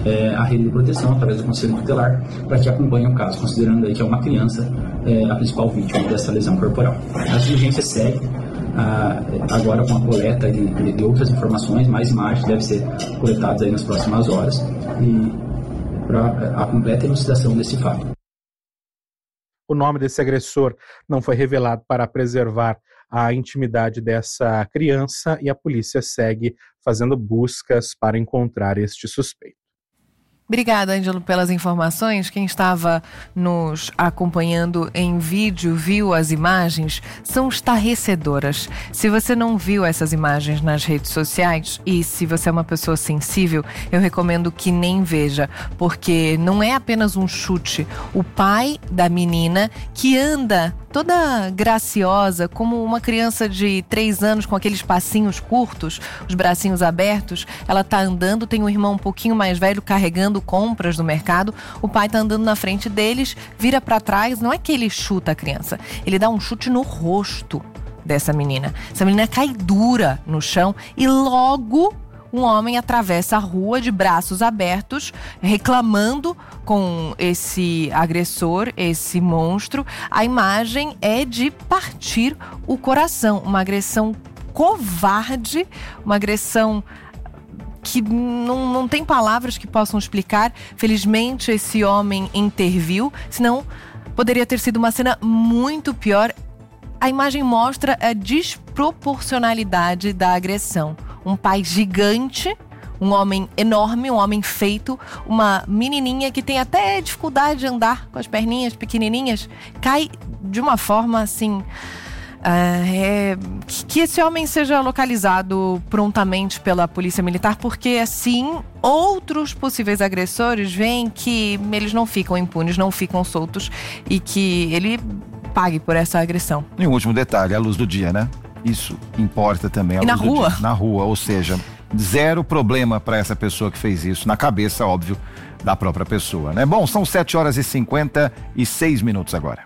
a rede de proteção através do Conselho Tutelar para que acompanhe o caso, considerando aí que é uma criança a principal vítima dessa lesão corporal. A diligência segue agora com a coleta de outras informações, mais imagens devem ser coletadas aí nas próximas horas e para a completa elucidação desse fato. O nome desse agressor não foi revelado para preservar a intimidade dessa criança e a polícia segue fazendo buscas para encontrar este suspeito. Obrigada, Ângelo, pelas informações. Quem estava nos acompanhando em vídeo viu as imagens, são estarrecedoras. Se você não viu essas imagens nas redes sociais e se você é uma pessoa sensível, eu recomendo que nem veja, porque não é apenas um chute. O pai da menina, que anda toda graciosa, como uma criança de 3 anos com aqueles passinhos curtos, os bracinhos abertos, ela tá andando, tem um irmão um pouquinho mais velho carregando compras no mercado, o pai tá andando na frente deles, vira para trás, não é que ele chuta a criança, ele dá um chute no rosto dessa menina. Essa menina cai dura no chão e logo um homem atravessa a rua de braços abertos, reclamando com esse agressor, esse monstro. A imagem é de partir o coração, uma agressão covarde, uma agressão que não tem palavras que possam explicar. Felizmente esse homem interviu, senão poderia ter sido uma cena muito pior. A imagem mostra a desproporcionalidade da agressão. Um pai gigante, um homem enorme, um homem feito, uma menininha que tem até dificuldade de andar com as perninhas pequenininhas, cai de uma forma assim... que esse homem seja localizado prontamente pela Polícia Militar, porque assim outros possíveis agressores veem que eles não ficam impunes, não ficam soltos e que ele pague por essa agressão. E um último detalhe, a luz do dia, né? Isso importa também. E na rua? Na rua, ou seja, zero problema para essa pessoa que fez isso, na cabeça, óbvio, da própria pessoa, né? Bom, são 7h56 agora.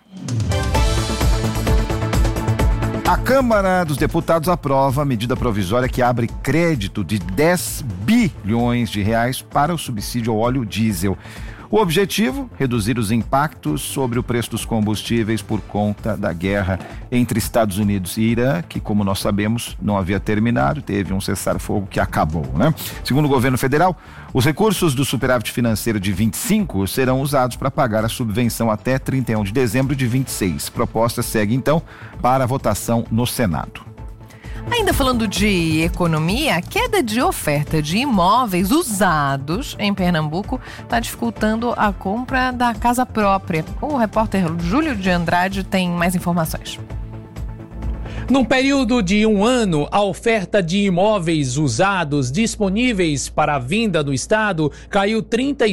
A Câmara dos Deputados aprova a medida provisória que abre crédito de 10 bilhões de reais para o subsídio ao óleo diesel. O objetivo, reduzir os impactos sobre o preço dos combustíveis por conta da guerra entre Estados Unidos e Irã, que, como nós sabemos, não havia terminado, teve um cessar-fogo que acabou, né? Segundo o governo federal, os recursos do superávit financeiro de 25 serão usados para pagar a subvenção até 31 de dezembro de 26. A proposta segue, então, para a votação no Senado. Ainda falando de economia, a queda de oferta de imóveis usados em Pernambuco está dificultando a compra da casa própria. O repórter Júlio de Andrade tem mais informações. Num período de 1 ano, a oferta de imóveis usados disponíveis para venda no estado caiu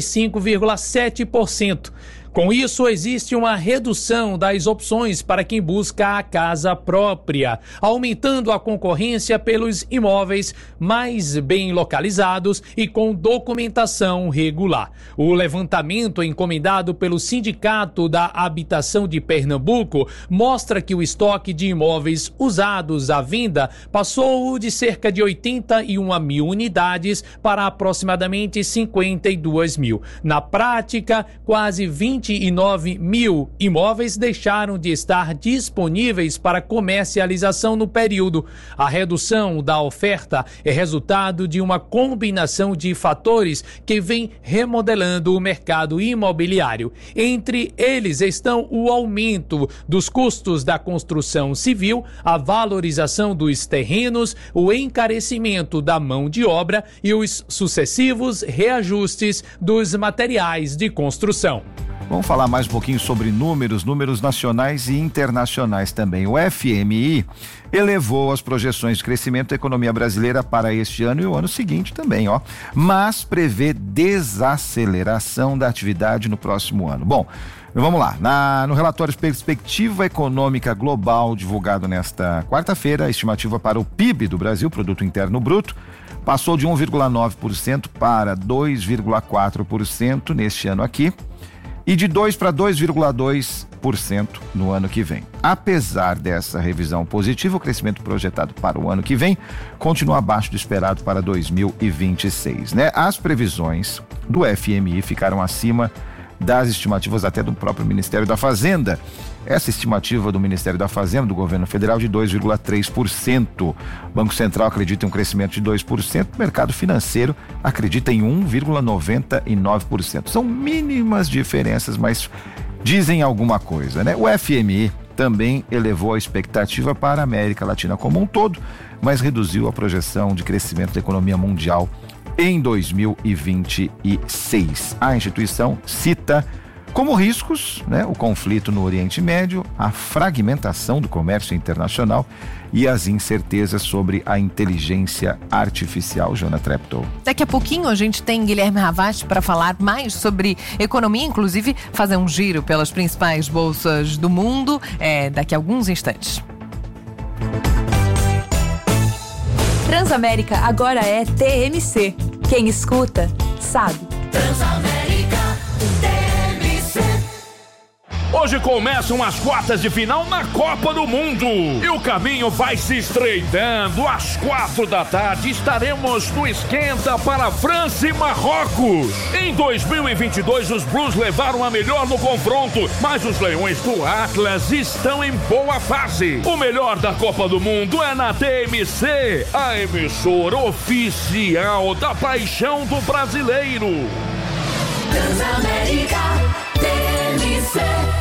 35,7%. Com isso, existe uma redução das opções para quem busca a casa própria, aumentando a concorrência pelos imóveis mais bem localizados e com documentação regular. O levantamento encomendado pelo Sindicato da Habitação de Pernambuco mostra que o estoque de imóveis usados à venda passou de cerca de 81 mil unidades para aproximadamente 52 mil. Na prática, quase 29 mil imóveis deixaram de estar disponíveis para comercialização no período. A redução da oferta é resultado de uma combinação de fatores que vem remodelando o mercado imobiliário. Entre eles estão o aumento dos custos da construção civil, a valorização dos terrenos, o encarecimento da mão de obra e os sucessivos reajustes dos materiais de construção. Vamos falar mais um pouquinho sobre números nacionais e internacionais também. O FMI elevou as projeções de crescimento da economia brasileira para este ano e o ano seguinte também, mas prevê desaceleração da atividade no próximo ano. Bom, vamos lá. No relatório Perspectiva Econômica Global, divulgado nesta quarta-feira, a estimativa para o PIB do Brasil, Produto Interno Bruto, passou de 1,9% para 2,4% neste ano aqui, e de 2% para 2,2% no ano que vem. Apesar dessa revisão positiva, o crescimento projetado para o ano que vem continua abaixo do esperado para 2026, né? As previsões do FMI ficaram acima das estimativas até do próprio Ministério da Fazenda. Essa estimativa do Ministério da Fazenda, do governo federal, de 2,3%. O Banco Central acredita em um crescimento de 2%, o mercado financeiro acredita em 1,99%. São mínimas diferenças, mas dizem alguma coisa, né? O FMI também elevou a expectativa para a América Latina como um todo, mas reduziu a projeção de crescimento da economia mundial em 2026. A instituição cita como riscos, né, o conflito no Oriente Médio, a fragmentação do comércio internacional e as incertezas sobre a inteligência artificial. Jona Treptow. Daqui a pouquinho a gente tem Guilherme Havas para falar mais sobre economia, inclusive fazer um giro pelas principais bolsas do mundo, daqui a alguns instantes. Transamérica agora é TMC. Quem escuta, sabe. Transamérica TMC. Hoje começam as quartas de final na Copa do Mundo e o caminho vai se estreitando. Às 16h estaremos no esquenta para França e Marrocos. Em 2022 os Blues levaram a melhor no confronto, mas os Leões do Atlas estão em boa fase. O melhor da Copa do Mundo é na TMC, a emissora oficial da paixão do brasileiro. Transamérica TMC.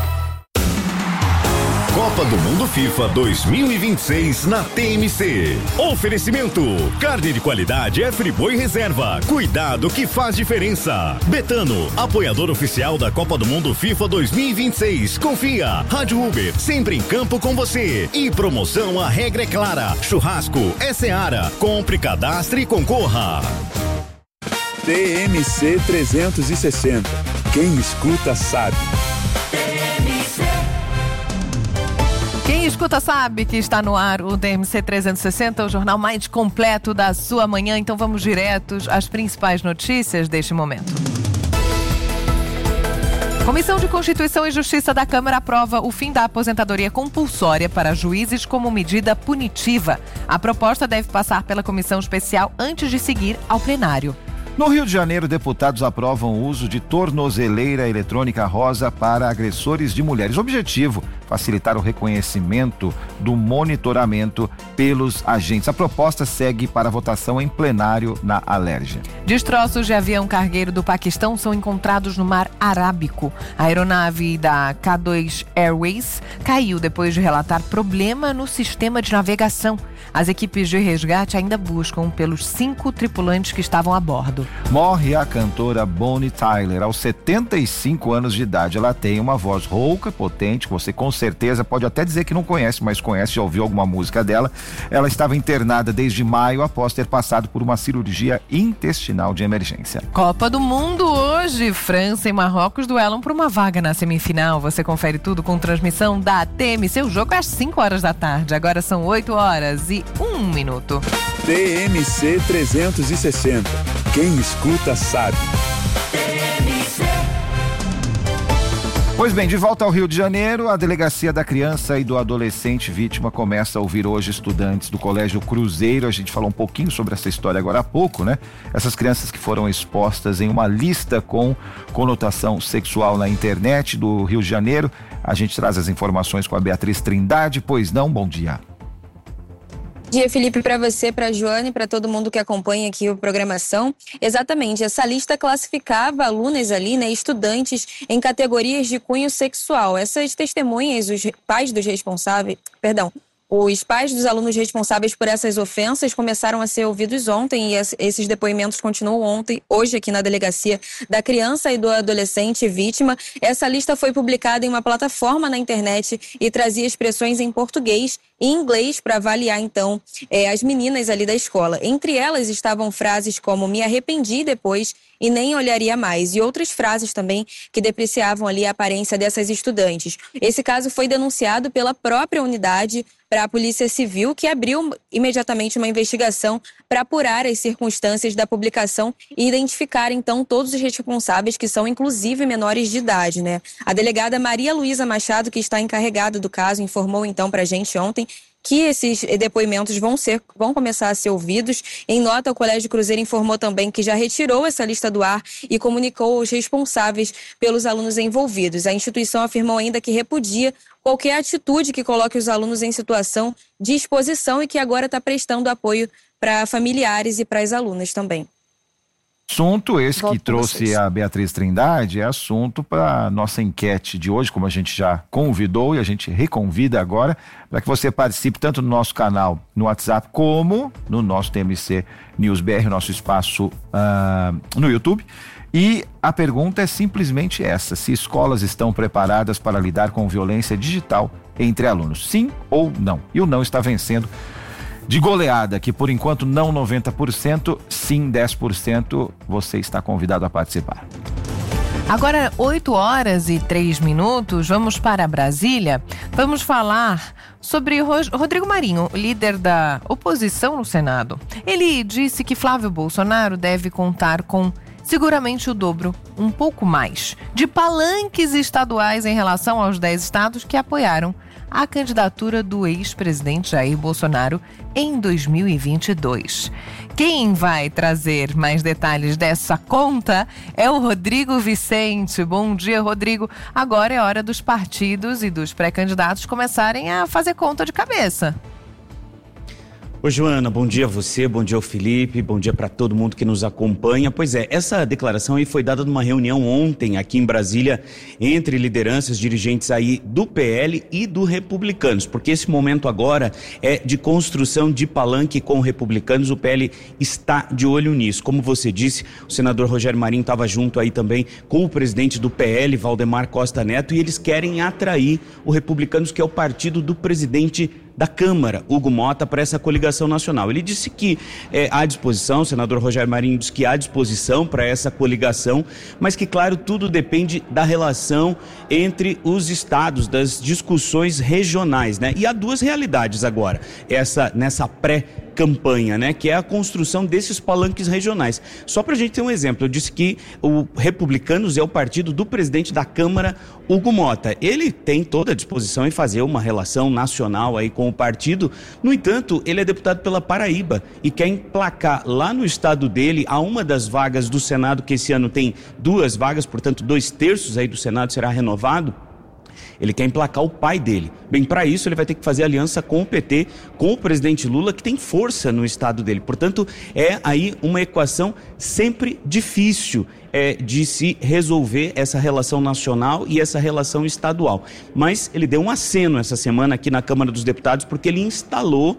Copa do Mundo FIFA 2026 na TMC. Oferecimento: carne de qualidade é Friboi Reserva. Cuidado que faz diferença. Betano, apoiador oficial da Copa do Mundo FIFA 2026. Confia. Rádio Uber, sempre em campo com você. E promoção, a regra é clara. Churrasco é Seara. Compre, cadastre e concorra. TMC 360. Quem escuta sabe. Quem escuta sabe que está no ar o TMC 360, o jornal mais completo da sua manhã. Então vamos diretos às principais notícias deste momento. Comissão de Constituição e Justiça da Câmara aprova o fim da aposentadoria compulsória para juízes como medida punitiva. A proposta deve passar pela comissão especial antes de seguir ao plenário. No Rio de Janeiro, deputados aprovam o uso de tornozeleira eletrônica rosa para agressores de mulheres. Objetivo: facilitar o reconhecimento do monitoramento pelos agentes. A proposta segue para votação em plenário na Alerj. Destroços de avião cargueiro do Paquistão são encontrados no Mar Arábico. A aeronave da K2 Airways caiu depois de relatar problema no sistema de navegação. As equipes de resgate ainda buscam pelos 5 tripulantes que estavam a bordo. Morre a cantora Bonnie Tyler aos 75 anos de idade. Ela tem uma voz rouca, potente, que você com certeza pode até dizer que não conhece, mas conhece, já ouviu alguma música dela. Ela estava internada desde maio após ter passado por uma cirurgia intestinal de emergência. Copa do Mundo hoje. França e Marrocos duelam por uma vaga na semifinal. Você confere tudo com transmissão da TMC. O jogo é às 5h. Agora são 8h01. TMC 360. Quem escuta sabe. Pois bem, de volta ao Rio de Janeiro, a Delegacia da Criança e do Adolescente Vítima começa a ouvir hoje estudantes do Colégio Cruzeiro. A gente falou um pouquinho sobre essa história agora há pouco, né? Essas crianças que foram expostas em uma lista com conotação sexual na internet do Rio de Janeiro. A gente traz as informações com a Beatriz Trindade. Pois não, bom dia. Bom dia, Felipe, para você, para a Joane, para todo mundo que acompanha aqui a programação. Exatamente, essa lista classificava alunas ali, né, estudantes em categorias de cunho sexual. Essas testemunhas, os pais dos alunos responsáveis por essas ofensas começaram a ser ouvidos ontem e esses depoimentos continuam hoje aqui na Delegacia da Criança e do Adolescente Vítima. Essa lista foi publicada em uma plataforma na internet e trazia expressões em português e inglês para avaliar, então, as meninas ali da escola. Entre elas estavam frases como "me arrependi depois" e "nem olharia mais", e outras frases também que depreciavam ali a aparência dessas estudantes. Esse caso foi denunciado pela própria unidade para a Polícia Civil, que abriu imediatamente uma investigação para apurar as circunstâncias da publicação e identificar, então, todos os responsáveis, que são, inclusive, menores de idade, né? A delegada Maria Luísa Machado, que está encarregada do caso, informou, então, para a gente ontem que esses depoimentos vão começar a ser ouvidos. Em nota, o Colégio Cruzeiro informou também que já retirou essa lista do ar e comunicou os responsáveis pelos alunos envolvidos. A instituição afirmou ainda que repudia qualquer atitude que coloque os alunos em situação de exposição e que agora está prestando apoio para familiares e para as alunas também. Assunto esse que trouxe a Beatriz Trindade é assunto para nossa enquete de hoje, como a gente já convidou e a gente reconvida agora, para que você participe tanto no nosso canal no WhatsApp como no nosso TMC News BR, nosso espaço no YouTube. E a pergunta é simplesmente essa: se escolas estão preparadas para lidar com violência digital entre alunos, sim ou não? E o não está vencendo de goleada, que por enquanto não 90%, sim 10%, você está convidado a participar. Agora, 8h03, vamos para Brasília. Vamos falar sobre Rodrigo Marinho, líder da oposição no Senado. Ele disse que Flávio Bolsonaro deve contar com seguramente o dobro, um pouco mais, de palanques estaduais em relação aos 10 estados que apoiaram a candidatura do ex-presidente Jair Bolsonaro em 2022. Quem vai trazer mais detalhes dessa conta é o Rodrigo Vicente. Bom dia, Rodrigo. Agora é hora dos partidos e dos pré-candidatos começarem a fazer conta de cabeça. Oi, Joana, bom dia a você, bom dia ao Felipe, bom dia para todo mundo que nos acompanha. Pois é, essa declaração aí foi dada numa reunião ontem aqui em Brasília entre lideranças, dirigentes aí do PL e do Republicanos, porque esse momento agora é de construção de palanque com Republicanos. O PL está de olho nisso. Como você disse, o senador Rogério Marinho estava junto aí também com o presidente do PL, Valdemar Costa Neto, e eles querem atrair o Republicanos, que é o partido do presidente da Câmara, Hugo Mota, para essa coligação nacional. Ele disse que há disposição, o senador Rogério Marinho disse que há disposição para essa coligação, mas que, claro, tudo depende da relação entre os estados, das discussões regionais, né? E há duas realidades agora, nessa pré-campanha, né? Que é a construção desses palanques regionais. Só para a gente ter um exemplo, eu disse que o Republicanos é o partido do presidente da Câmara, Hugo Mota. Ele tem toda a disposição em fazer uma relação nacional aí com o partido. No entanto, ele é deputado pela Paraíba e quer emplacar lá no estado dele a uma das vagas do Senado, que esse ano tem 2 vagas, portanto 2/3 aí do Senado será renovado. Ele quer emplacar o pai dele. Bem, para isso ele vai ter que fazer aliança com o PT, com o presidente Lula, que tem força no estado dele. Portanto, é aí uma equação sempre difícil de se resolver, essa relação nacional e essa relação estadual. Mas ele deu um aceno essa semana aqui na Câmara dos Deputados, porque ele instalou,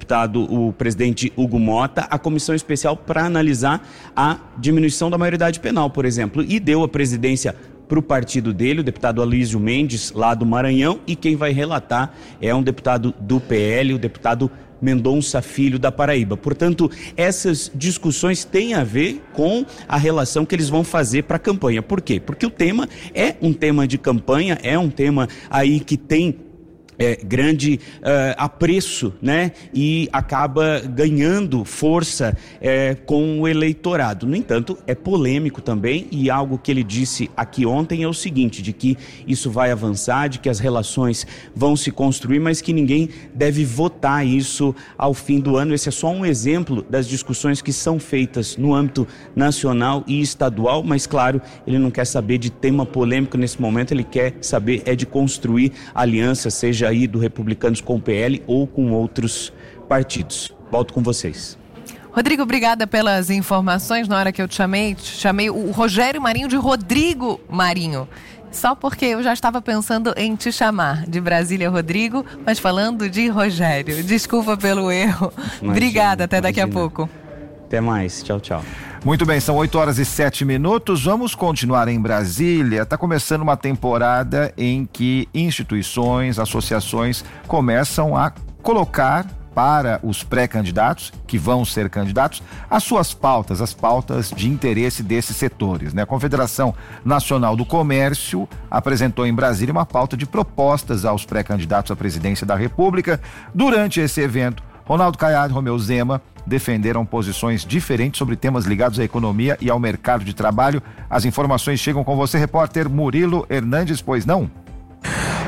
o presidente Hugo Mota, a comissão especial para analisar a diminuição da maioridade penal, por exemplo, e deu a presidência para o partido dele, o deputado Alísio Mendes, lá do Maranhão, e quem vai relatar é um deputado do PL, o deputado Mendonça Filho, da Paraíba. Portanto, essas discussões têm a ver com a relação que eles vão fazer para a campanha. Por quê? Porque o tema é um tema de campanha, é um tema aí que tem grande apreço, né? E acaba ganhando força com o eleitorado. No entanto, é polêmico também, e algo que ele disse aqui ontem é o seguinte, de que isso vai avançar, de que as relações vão se construir, mas que ninguém deve votar isso ao fim do ano. Esse é só um exemplo das discussões que são feitas no âmbito nacional e estadual, mas claro, ele não quer saber de tema polêmico nesse momento, ele quer saber de construir aliança, seja aí do Republicanos com o PL ou com outros partidos. Volto com vocês. Rodrigo, obrigada pelas informações. Na hora que eu te chamei o Rogério Marinho de Rodrigo Marinho. Só porque eu já estava pensando em te chamar de Brasília, Rodrigo, mas falando de Rogério. Desculpa pelo erro. Imagina, obrigada, até daqui a pouco. Até mais, tchau, tchau. Muito bem, são 8h07. Vamos continuar em Brasília. Está começando uma temporada em que instituições, associações começam a colocar para os pré-candidatos, que vão ser candidatos, as suas pautas, as pautas de interesse desses setores, né? A Confederação Nacional do Comércio apresentou em Brasília uma pauta de propostas aos pré-candidatos à presidência da República. Durante esse evento, Ronaldo Caiado e Romeu Zema defenderam posições diferentes sobre temas ligados à economia e ao mercado de trabalho. As informações chegam com você, repórter Murilo Hernandes, pois não?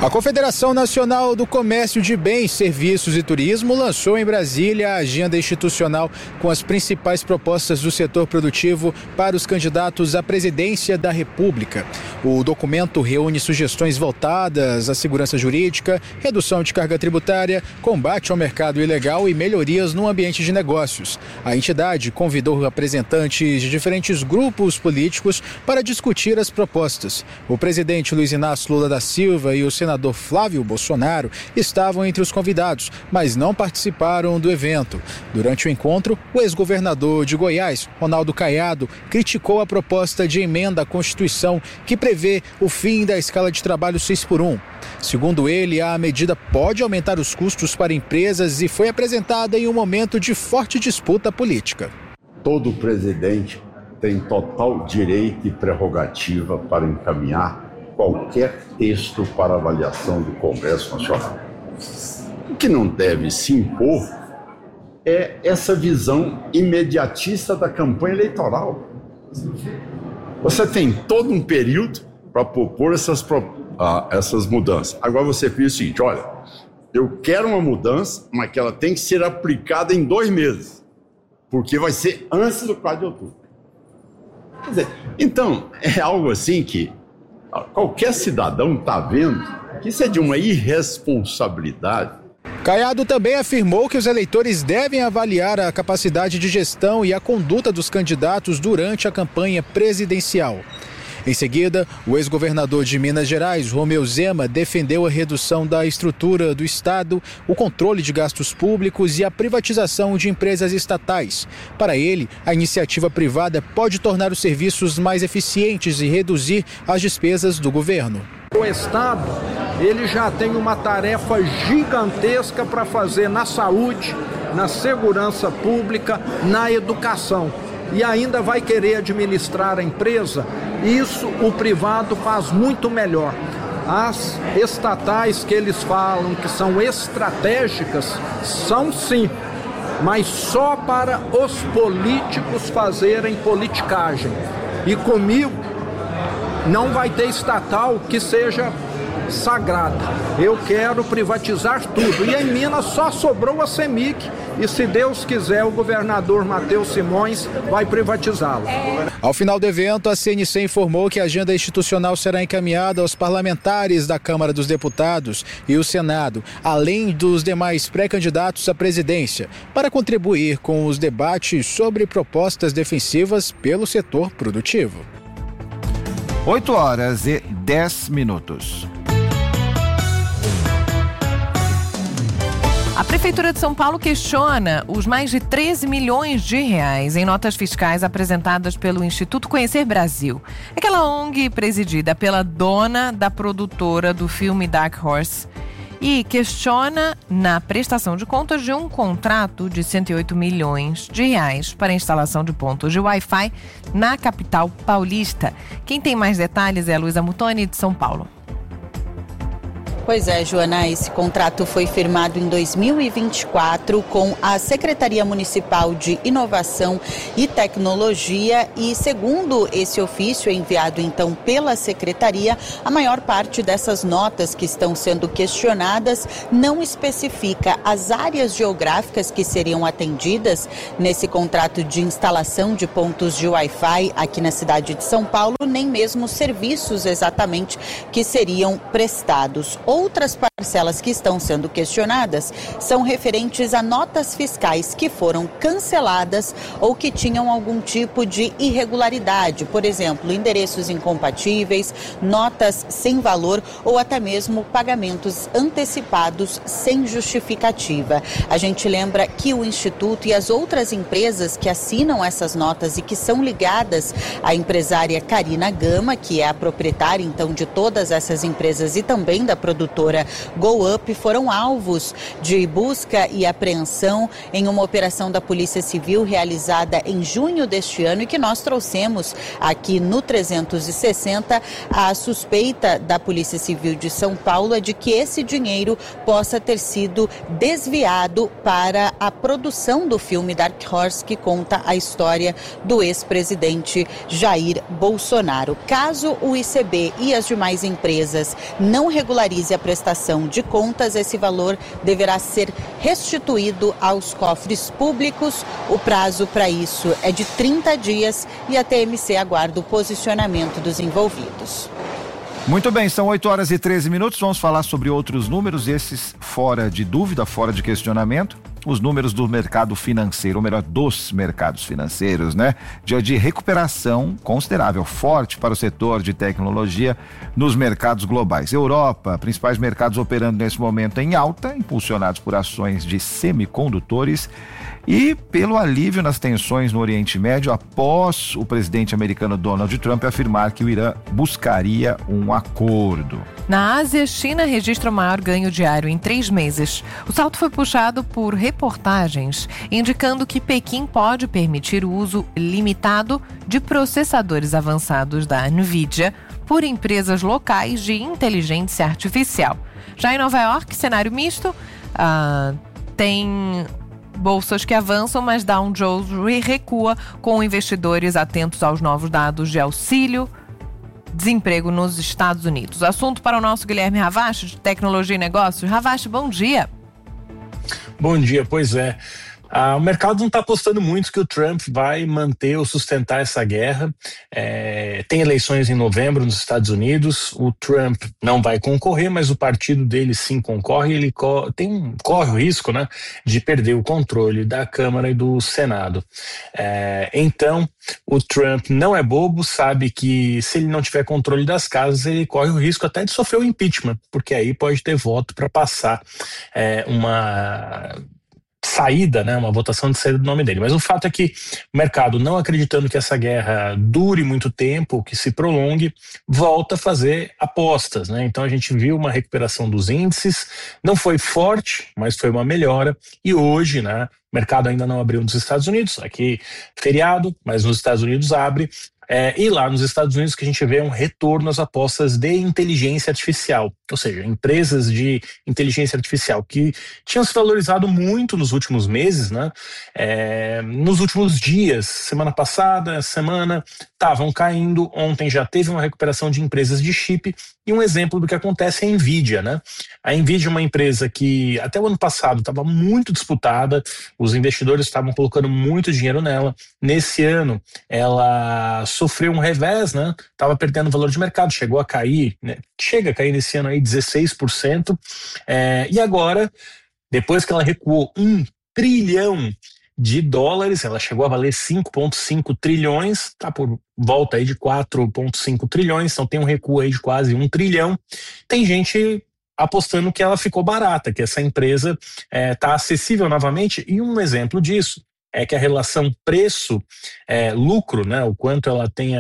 A Confederação Nacional do Comércio de Bens, Serviços e Turismo lançou em Brasília a agenda institucional com as principais propostas do setor produtivo para os candidatos à presidência da República. O documento reúne sugestões voltadas à segurança jurídica, redução de carga tributária, combate ao mercado ilegal e melhorias no ambiente de negócios. A entidade convidou representantes de diferentes grupos políticos para discutir as propostas. O presidente Luiz Inácio Lula da Silva e o senador Flávio Bolsonaro estavam entre os convidados, mas não participaram do evento. Durante o encontro, o ex-governador de Goiás, Ronaldo Caiado, criticou a proposta de emenda à Constituição que prevê o fim da escala de trabalho 6x1. Segundo ele, a medida pode aumentar os custos para empresas e foi apresentada em um momento de forte disputa política. Todo presidente tem total direito e prerrogativa para encaminhar qualquer texto para avaliação do Congresso Nacional. O que não deve se impor é essa visão imediatista da campanha eleitoral. Você tem todo um período para propor essas mudanças. Agora você fez o seguinte, olha, eu quero uma mudança, mas que ela tem que ser aplicada em 2 meses, porque vai ser antes do 4 de outubro. Quer dizer, então, é algo assim que qualquer cidadão está vendo que isso é de uma irresponsabilidade. Caiado também afirmou que os eleitores devem avaliar a capacidade de gestão e a conduta dos candidatos durante a campanha presidencial. Em seguida, o ex-governador de Minas Gerais, Romeu Zema, defendeu a redução da estrutura do Estado, o controle de gastos públicos e a privatização de empresas estatais. Para ele, a iniciativa privada pode tornar os serviços mais eficientes e reduzir as despesas do governo. O Estado, ele já tem uma tarefa gigantesca para fazer na saúde, na segurança pública, na educação. E ainda vai querer administrar a empresa, isso o privado faz muito melhor. As estatais que eles falam que são estratégicas, são sim, mas só para os políticos fazerem politicagem. E comigo não vai ter estatal que seja sagrada. Eu quero privatizar tudo. E em Minas só sobrou a CEMIG. E se Deus quiser, o governador Matheus Simões vai privatizá-la. Ao final do evento, a CNC informou que a agenda institucional será encaminhada aos parlamentares da Câmara dos Deputados e o Senado, além dos demais pré-candidatos à presidência, para contribuir com os debates sobre propostas defensivas pelo setor produtivo. 8h10. A Prefeitura de São Paulo questiona os mais de 13 milhões de reais em notas fiscais apresentadas pelo Instituto Conhecer Brasil. Aquela ONG presidida pela dona da produtora do filme Dark Horse. E questiona na prestação de contas de um contrato de 108 milhões de reais para a instalação de pontos de Wi-Fi na capital paulista. Quem tem mais detalhes é a Luísa Mutoni, de São Paulo. Pois é, Joana, esse contrato foi firmado em 2024 com a Secretaria Municipal de Inovação e Tecnologia e, segundo esse ofício enviado então pela Secretaria, a maior parte dessas notas que estão sendo questionadas não especifica as áreas geográficas que seriam atendidas nesse contrato de instalação de pontos de Wi-Fi aqui na cidade de São Paulo, nem mesmo serviços exatamente que seriam prestados. Outras parcelas que estão sendo questionadas são referentes a notas fiscais que foram canceladas ou que tinham algum tipo de irregularidade, por exemplo, endereços incompatíveis, notas sem valor ou até mesmo pagamentos antecipados sem justificativa. A gente lembra que o Instituto e as outras empresas que assinam essas notas e que são ligadas à empresária Karina Gama, que é a proprietária então de todas essas empresas e também da produtora GoUp foram alvos de busca e apreensão em uma operação da Polícia Civil realizada em junho deste ano e que nós trouxemos aqui no 360. A suspeita da Polícia Civil de São Paulo é de que esse dinheiro possa ter sido desviado para a produção do filme Dark Horse, que conta a história do ex-presidente Jair Bolsonaro. Caso o ICB e as demais empresas não regularize a prestação de contas, esse valor deverá ser restituído aos cofres públicos. O prazo para isso é de 30 dias e a TMC aguarda o posicionamento dos envolvidos. Muito bem, são 8h13. Vamos falar sobre outros números, esses fora de dúvida, fora de questionamento. Os números do mercado financeiro, ou melhor, dos mercados financeiros, né? Dia de recuperação considerável, forte para o setor de tecnologia nos mercados globais. Europa, principais mercados operando nesse momento em alta, impulsionados por ações de semicondutores e pelo alívio nas tensões no Oriente Médio após o presidente americano Donald Trump afirmar que o Irã buscaria um acordo. Na Ásia, China registra o maior ganho diário em 3 meses. O salto foi puxado por reportagens indicando que Pequim pode permitir o uso limitado de processadores avançados da NVIDIA por empresas locais de inteligência artificial. Já em Nova York, cenário misto, tem bolsas que avançam, mas Dow Jones recua, com investidores atentos aos novos dados de auxílio-desemprego nos Estados Unidos. Assunto para o nosso Guilherme Ravache, de Tecnologia e Negócios. Ravache, bom dia. Bom dia, pois é. O mercado não está apostando muito que o Trump vai manter ou sustentar essa guerra. Tem eleições em novembro nos Estados Unidos. O Trump não vai concorrer, mas o partido dele sim concorre. Ele corre o risco, né, de perder o controle da Câmara e do Senado. Então, o Trump não é bobo, sabe que se ele não tiver controle das casas, ele corre o risco até de sofrer o impeachment, porque aí pode ter voto para passar uma saída, né, uma votação de saída do nome dele. Mas o fato é que o mercado, não acreditando que essa guerra dure muito tempo, que se prolongue, volta a fazer apostas, né? Então a gente viu uma recuperação dos índices, não foi forte, mas foi uma melhora, e hoje, né, o mercado ainda não abriu nos Estados Unidos, aqui feriado, mas nos Estados Unidos abre. E lá nos Estados Unidos que a gente vê um retorno às apostas de inteligência artificial, ou seja, empresas de inteligência artificial que tinham se valorizado muito nos últimos meses, né? Nos últimos dias, semana passada, estavam caindo. Ontem já teve uma recuperação de empresas de chip, e um exemplo do que acontece é a NVIDIA, né? A NVIDIA é uma empresa que até o ano passado estava muito disputada, os investidores estavam colocando muito dinheiro nela. Nesse ano ela sofreu um revés, né? Estava perdendo valor de mercado, chegou a cair, né? Chega a cair nesse ano aí 16%, e agora, depois que ela recuou $1 trilhão, ela chegou a valer 5,5 trilhões, tá por volta aí de 4,5 trilhões, então tem um recuo aí de quase 1 trilhão. Tem gente apostando que ela ficou barata, que essa empresa está acessível novamente, e um exemplo disso é que a relação preço-lucro, né, o quanto ela tem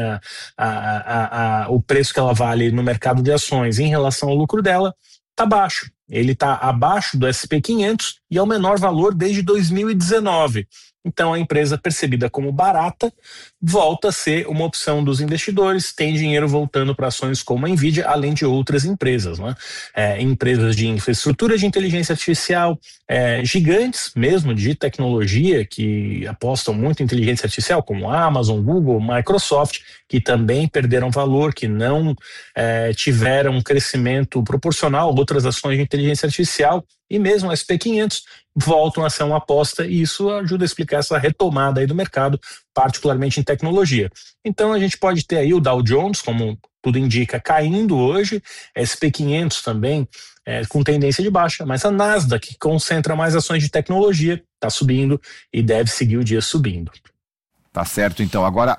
o preço que ela vale no mercado de ações em relação ao lucro dela, está baixo. Ele está abaixo do SP 500 e é o menor valor desde 2019. Então a empresa, percebida como barata, volta a ser uma opção dos investidores, tem dinheiro voltando para ações como a NVIDIA, além de outras empresas, né? Empresas de infraestrutura de inteligência artificial, gigantes mesmo de tecnologia que apostam muito em inteligência artificial, como Amazon, Google, Microsoft, que também perderam valor, que não tiveram um crescimento proporcional a outras ações de inteligência artificial, e mesmo a SP500 voltam a ser uma aposta, e isso ajuda a explicar essa retomada aí do mercado, particularmente em tecnologia. Então a gente pode ter aí o Dow Jones, como tudo indica, caindo hoje, SP500 também com tendência de baixa, mas a Nasdaq, que concentra mais ações de tecnologia, está subindo e deve seguir o dia subindo. Tá certo, então. Agora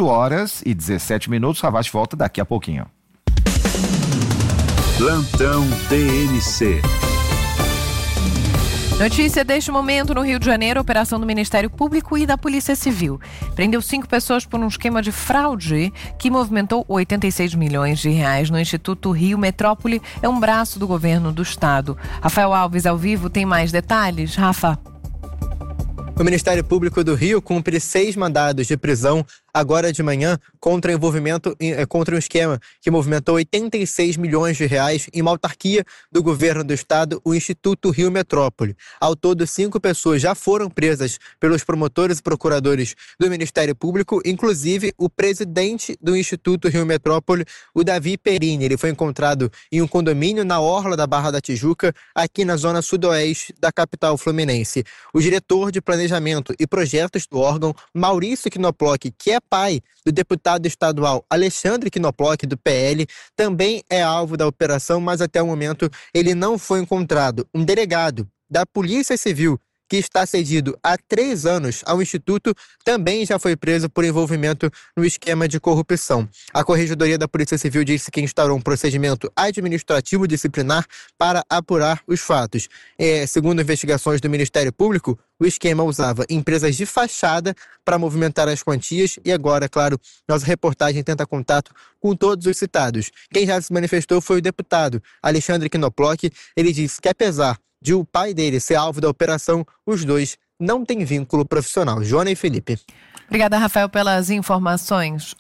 8h17, Ravache volta daqui a pouquinho. Plantão TMC. Notícia deste momento no Rio de Janeiro, operação do Ministério Público e da Polícia Civil. Prendeu 5 pessoas por um esquema de fraude que movimentou 86 milhões de reais no Instituto Rio Metrópole. É um braço do governo do estado. Rafael Alves, ao vivo, tem mais detalhes. Rafa. O Ministério Público do Rio cumpre 6 mandados de prisão agora de manhã contra um esquema que movimentou 86 milhões de reais em uma autarquia do governo do estado, o Instituto Rio Metrópole. Ao todo, 5 pessoas já foram presas pelos promotores e procuradores do Ministério Público, inclusive o presidente do Instituto Rio Metrópole, o Davi Perini. Ele foi encontrado em um condomínio na orla da Barra da Tijuca, aqui na zona sudoeste da capital fluminense. O diretor de Planejamento e Projetos do órgão, Maurício Knoploch, que é pai do deputado estadual Alexandre Knoploch, do PL, também é alvo da operação, mas até o momento ele não foi encontrado. Um delegado da Polícia Civil, que está cedido há 3 anos ao Instituto, também já foi preso por envolvimento no esquema de corrupção. A Corregedoria da Polícia Civil disse que instaurou um procedimento administrativo disciplinar para apurar os fatos. Segundo investigações do Ministério Público, o esquema usava empresas de fachada para movimentar as quantias e agora, claro, nossa reportagem tenta contato com todos os citados. Quem já se manifestou foi o deputado Alexandre Knoploch. Ele disse que, apesar de o pai dele ser alvo da operação, os dois não têm vínculo profissional. Joana e Felipe. Obrigada, Rafael, pelas informações.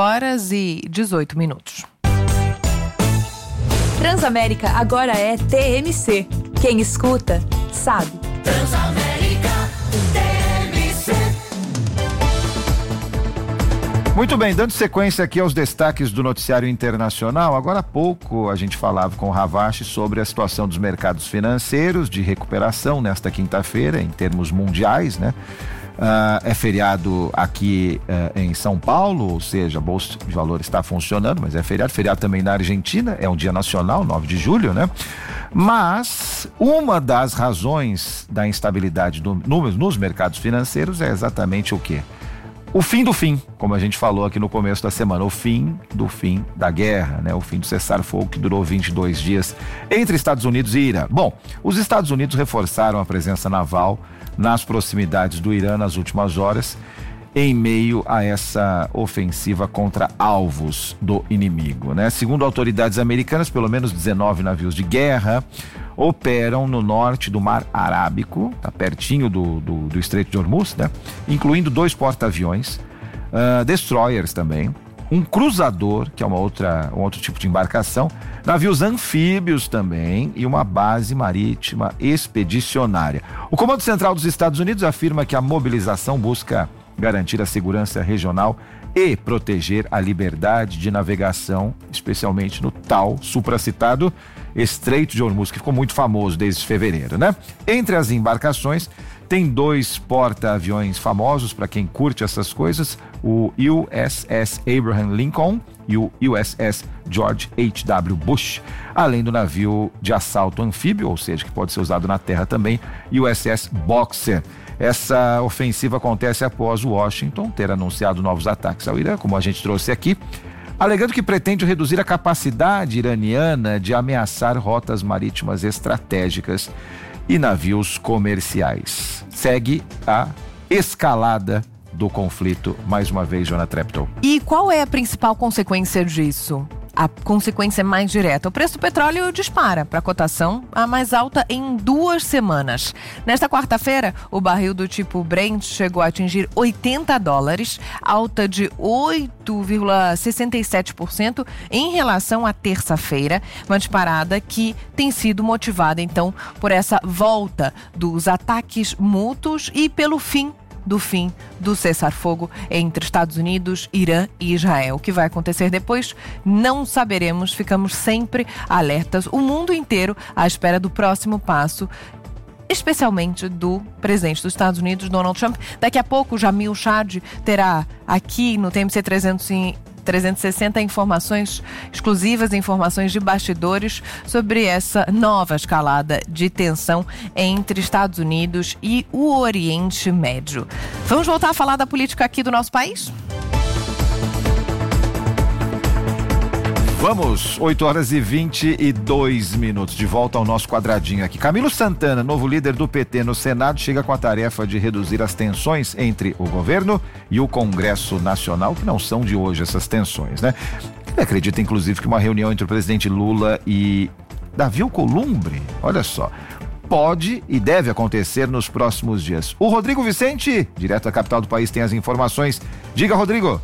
8h18. Transamérica agora é TMC. Quem escuta, sabe. Transamérica, TMC. Muito bem, dando sequência aqui aos destaques do noticiário internacional, agora há pouco a gente falava com o Ravache sobre a situação dos mercados financeiros de recuperação nesta quinta-feira, em termos mundiais, né? É feriado aqui em São Paulo, ou seja, a Bolsa de Valores está funcionando, mas é feriado também na Argentina, é um dia nacional, 9 de julho, né? Mas uma das razões da instabilidade nos mercados financeiros é exatamente o quê? O fim do fim, como a gente falou aqui no começo da semana, o fim do fim da guerra, né? O fim do cessar-fogo que durou 22 dias entre Estados Unidos e Irã. Bom, os Estados Unidos reforçaram a presença naval nas proximidades do Irã nas últimas horas, em meio a essa ofensiva contra alvos do inimigo, né? Segundo autoridades americanas, pelo menos 19 navios de guerra operam no norte do Mar Arábico, tá pertinho do Estreito de Hormuz, né? Incluindo 2 porta-aviões, destroyers também, um cruzador, que é um outro tipo de embarcação, navios anfíbios também e uma base marítima expedicionária. O Comando Central dos Estados Unidos afirma que a mobilização busca garantir a segurança regional e proteger a liberdade de navegação, especialmente no tal supracitado Estreito de Hormuz, que ficou muito famoso desde fevereiro, né? Entre as embarcações tem 2 porta-aviões famosos para quem curte essas coisas, o USS Abraham Lincoln e o USS George H.W. Bush, além do navio de assalto anfíbio, ou seja, que pode ser usado na terra também, USS Boxer. Essa ofensiva acontece após Washington ter anunciado novos ataques ao Irã, como a gente trouxe aqui, alegando que pretende reduzir a capacidade iraniana de ameaçar rotas marítimas estratégicas e navios comerciais. Segue a escalada do conflito, mais uma vez, Joana Treptow. E qual é a principal consequência disso? A consequência mais direta: o preço do petróleo dispara para a cotação a mais alta em 2 semanas. Nesta quarta-feira, o barril do tipo Brent chegou a atingir $80, alta de 8,67% em relação à terça-feira, uma disparada que tem sido motivada, então, por essa volta dos ataques mútuos e pelo fim do cessar-fogo entre Estados Unidos, Irã e Israel. O que vai acontecer depois, não saberemos, ficamos sempre alertas, o mundo inteiro à espera do próximo passo, especialmente do presidente dos Estados Unidos, Donald Trump. Daqui a pouco, Jamil Chad terá aqui no TMC 360 informações exclusivas, informações de bastidores sobre essa nova escalada de tensão entre Estados Unidos e o Oriente Médio. Vamos voltar a falar da política aqui do nosso país? Vamos, 8h22, de volta ao nosso quadradinho aqui. Camilo Santana, novo líder do PT no Senado, chega com a tarefa de reduzir as tensões entre o governo e o Congresso Nacional, que não são de hoje essas tensões, né? Ele acredita, inclusive, que uma reunião entre o presidente Lula e Davi Alcolumbre, olha só, pode e deve acontecer nos próximos dias. O Rodrigo Vicente, direto da capital do país, tem as informações. Diga, Rodrigo.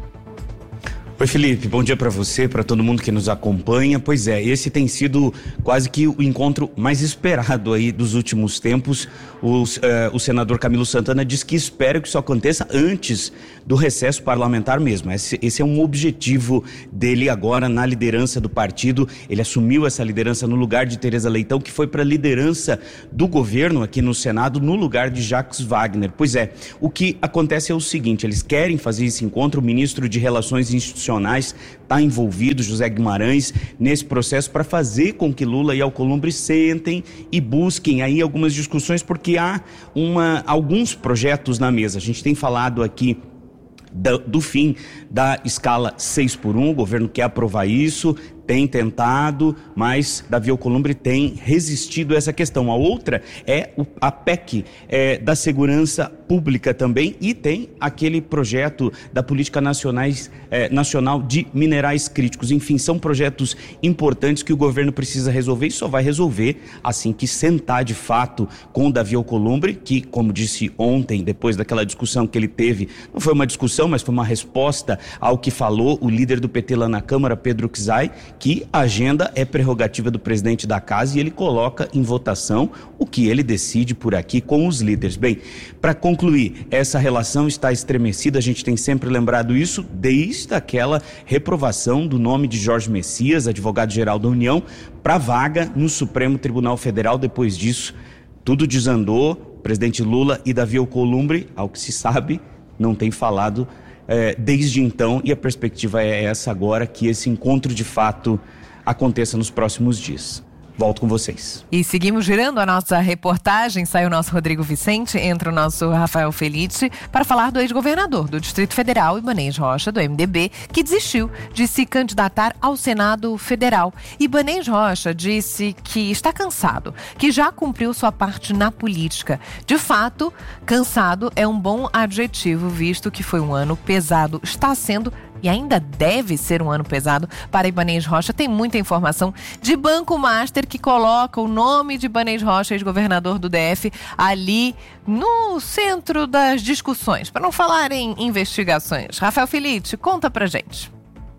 Oi, Felipe, bom dia para você, para todo mundo que nos acompanha. Pois é, esse tem sido quase que o encontro mais esperado aí dos últimos tempos. O senador Camilo Santana diz que espera que isso aconteça antes do recesso parlamentar mesmo. Esse é um objetivo dele agora na liderança do partido. Ele assumiu essa liderança no lugar de Tereza Leitão, que foi para a liderança do governo aqui no Senado, no lugar de Jacques Wagner. Pois é, o que acontece é o seguinte, eles querem fazer esse encontro, o ministro de Relações Institucionais está envolvido, José Guimarães, nesse processo para fazer com que Lula e Alcolumbre sentem e busquem aí algumas discussões, porque há alguns projetos na mesa. A gente tem falado aqui do fim da escala 6x1, o governo quer aprovar isso, tem tentado, mas Davi Alcolumbre tem resistido a essa questão. A outra é a PEC da segurança pública também, e tem aquele projeto da política nacional de minerais críticos. Enfim, são projetos importantes que o governo precisa resolver e só vai resolver assim que sentar de fato com o Davi Alcolumbre, que, como disse ontem, depois daquela discussão que ele teve, não foi uma discussão, mas foi uma resposta ao que falou o líder do PT lá na Câmara, Pedro Czai, que a agenda é prerrogativa do presidente da casa e ele coloca em votação o que ele decide por aqui com os líderes. Bem, para concluir, essa relação está estremecida, a gente tem sempre lembrado isso desde aquela reprovação do nome de Jorge Messias, advogado-geral da União, para vaga no Supremo Tribunal Federal. Depois disso, tudo desandou, presidente Lula e Davi Alcolumbre, ao que se sabe, não tem falado desde então, e a perspectiva é essa agora, que esse encontro de fato aconteça nos próximos dias. Volto com vocês. E seguimos girando a nossa reportagem. Sai o nosso Rodrigo Vicente, entra o nosso Rafael Felite para falar do ex-governador do Distrito Federal, Ibanez Rocha, do MDB, que desistiu de se candidatar ao Senado Federal. Ibanez Rocha disse que está cansado, que já cumpriu sua parte na política. De fato, cansado é um bom adjetivo, visto que foi um ano pesado. Está sendo e ainda deve ser um ano pesado para Ibanez Rocha. Tem muita informação de Banco Master que coloca o nome de Ibanez Rocha, ex-governador do DF, ali no centro das discussões, para não falar em investigações. Rafael Felite, conta pra gente.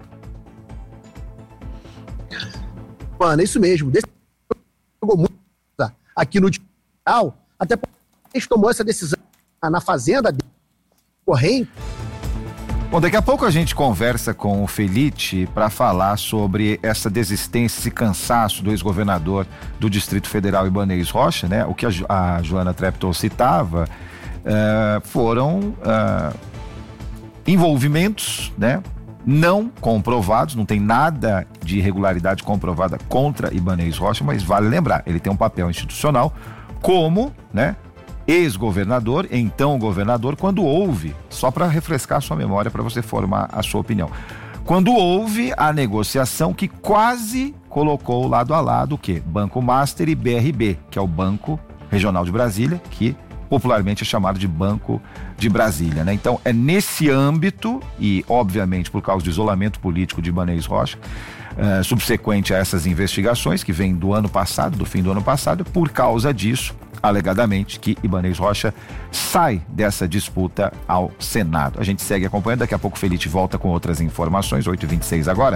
Mano, é isso mesmo. Jogou muito aqui no digital, até porque a gente tomou essa decisão na fazenda corrente. Bom, daqui a pouco a gente conversa com o Felite para falar sobre essa desistência, esse cansaço do ex-governador do Distrito Federal, Ibanez Rocha, né? O que a Joana Treptow citava foram envolvimentos, né? Não comprovados, não tem nada de irregularidade comprovada contra Ibanez Rocha, mas vale lembrar, ele tem um papel institucional como, né? Ex-governador, então governador, quando houve, só para refrescar a sua memória, para você formar a sua opinião, quando houve a negociação que quase colocou lado a lado o quê? Banco Master e BRB, que é o Banco Regional de Brasília, que popularmente é chamado de Banco de Brasília, né? Então é nesse âmbito, e obviamente por causa do isolamento político de Ibanez Rocha, subsequente a essas investigações que vem do ano passado, do fim do ano passado, por causa disso, alegadamente, que Ibanez Rocha sai dessa disputa ao Senado. A gente segue acompanhando, daqui a pouco o Felite volta com outras informações, 8h26 agora.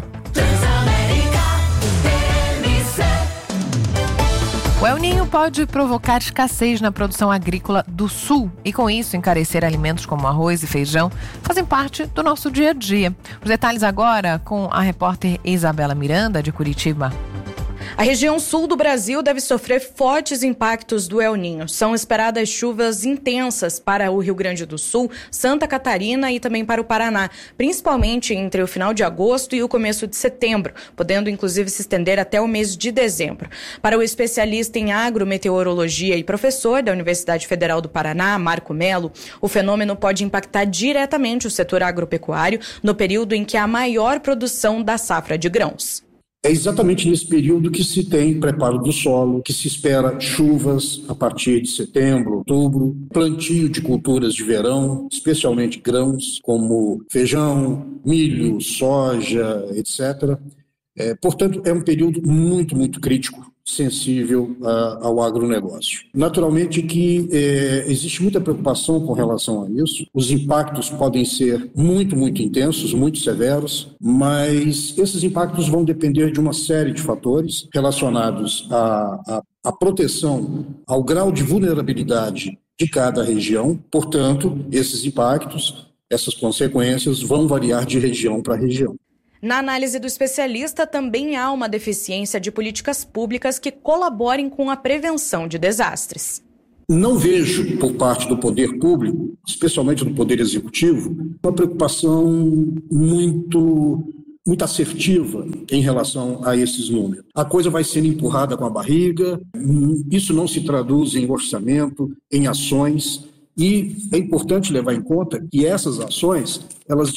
O El Niño pode provocar escassez na produção agrícola do Sul e, com isso, encarecer alimentos como arroz e feijão, fazem parte do nosso dia a dia. Os detalhes agora com a repórter Isabela Miranda, de Curitiba. A região sul do Brasil deve sofrer fortes impactos do El Niño. São esperadas chuvas intensas para o Rio Grande do Sul, Santa Catarina e também para o Paraná, principalmente entre o final de agosto e o começo de setembro, podendo inclusive se estender até o mês de dezembro. Para o especialista em agrometeorologia e professor da Universidade Federal do Paraná, Marco Melo, o fenômeno pode impactar diretamente o setor agropecuário no período em que há maior produção da safra de grãos. É exatamente nesse período que se tem preparo do solo, que se espera chuvas a partir de setembro, outubro, plantio de culturas de verão, especialmente grãos como feijão, milho, soja, etc. Portanto, é um período muito, muito crítico, sensível ao agronegócio. Naturalmente que existe muita preocupação com relação a isso. Os impactos podem ser muito, muito intensos, muito severos, mas esses impactos vão depender de uma série de fatores relacionados à proteção, ao grau de vulnerabilidade de cada região. Portanto, esses impactos, essas consequências vão variar de região para região. Na análise do especialista, também há uma deficiência de políticas públicas que colaborem com a prevenção de desastres. Não vejo, por parte do poder público, especialmente do poder executivo, uma preocupação muito assertiva em relação a esses números. A coisa vai sendo empurrada com a barriga, isso não se traduz em orçamento, em ações. E é importante levar em conta que essas ações, elas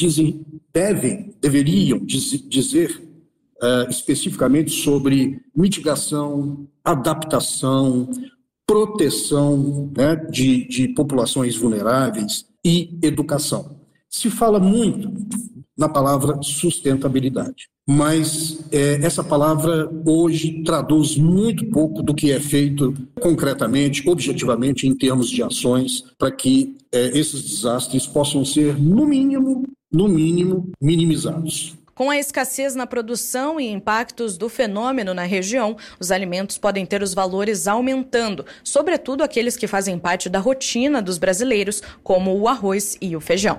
deveriam dizer especificamente sobre mitigação, adaptação, proteção, né, de populações vulneráveis e educação. Se fala muito na palavra sustentabilidade, mas essa palavra hoje traduz muito pouco do que é feito concretamente, objetivamente, em termos de ações, para que esses desastres possam ser, no mínimo, minimizados. Com a escassez na produção e impactos do fenômeno na região, os alimentos podem ter os valores aumentando, sobretudo aqueles que fazem parte da rotina dos brasileiros, como o arroz e o feijão.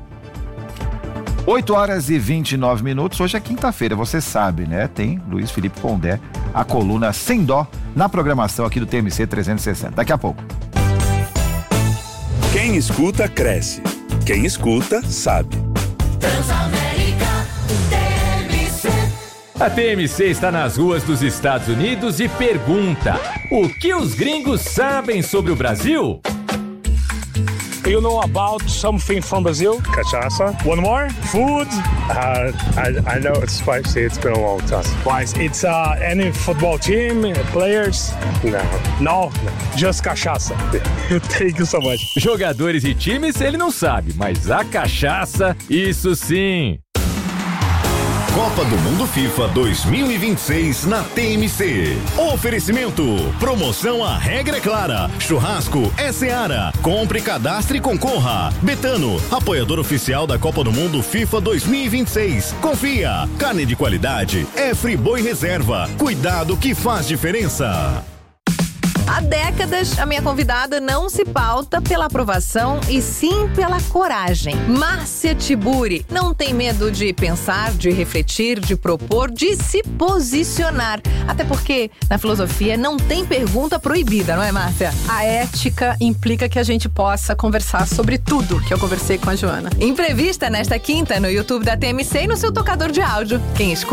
8h29. Hoje é quinta-feira, você sabe, né? Tem Luiz Felipe Pondé, a coluna Sem Dó, na programação aqui do TMC 360. Daqui a pouco. Quem escuta, cresce. Quem escuta, sabe. Transamérica, TMC. A TMC está nas ruas dos Estados Unidos e pergunta: o que os gringos sabem sobre o Brasil? You know about something from Brazil? Cachaça. One more? Food? I know it's spicy. It's been a long time. Spicy. It's any football team, players? No. Just cachaça. Thank you so much. Jogadores e times ele não sabe, mas a cachaça, isso sim. Copa do Mundo FIFA 2026 na TMC. Oferecimento. Promoção A Regra é Clara. Churrasco é Seara. Compre, cadastre e concorra. Betano, apoiador oficial da Copa do Mundo FIFA 2026. Confia. Carne de qualidade é Friboi Reserva. Cuidado que faz diferença. Há décadas, a minha convidada não se pauta pela aprovação e sim pela coragem. Márcia Tiburi não tem medo de pensar, de refletir, de propor, de se posicionar. Até porque, na filosofia, não tem pergunta proibida, não é, Márcia? A ética implica que a gente possa conversar sobre tudo que eu conversei com a Joana. Entrevista nesta quinta no YouTube da TMC e no seu tocador de áudio. Quem escuta